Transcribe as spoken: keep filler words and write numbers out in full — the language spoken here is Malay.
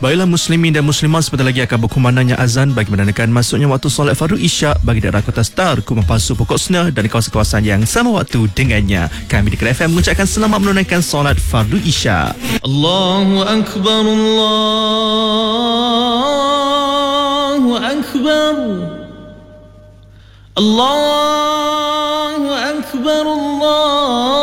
Baiklah muslimin dan muslimat, sebentar lagi akan berkumandangnya azan bagi menandakan masuknya waktu solat fardu isyak bagi daerah Kota Star, Kumang Pasu, Pokok Senah dan kawasan-kawasan yang sama waktu dengannya. Kami di Kera F M mengucapkan selamat menunaikan solat fardu isyak. Allahu Akbar, Allahu Akbar, Allahu Akbar, Allah